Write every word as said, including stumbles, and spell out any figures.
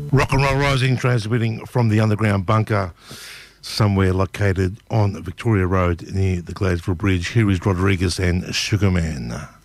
Rock and Roll Rising, transmitting from the underground bunker somewhere located on Victoria Road near the Gladesville Bridge. Here is Rodriguez and Sugarman.